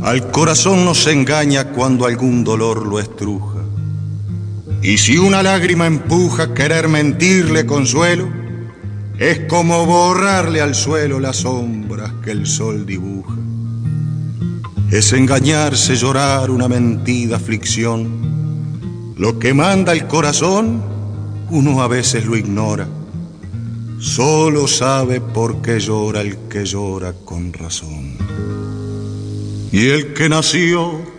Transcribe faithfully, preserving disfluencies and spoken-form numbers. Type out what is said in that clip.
Al corazón no se engaña cuando algún dolor lo estruja. Y si una lágrima empuja querer mentirle consuelo, es como borrarle al suelo las sombras que el sol dibuja. Es engañarse, llorar una mentida aflicción. Lo que manda el corazón, uno a veces lo ignora. Solo sabe por qué llora el que llora con razón. Y el que nació